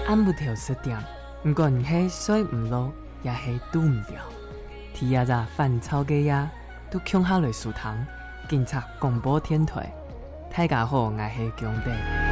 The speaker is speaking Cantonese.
按不条失点，不管是水唔落，也是拄唔掉。天也在饭炒鸡呀，都恐下来输汤，警察广播天台，大家好，我是强弟。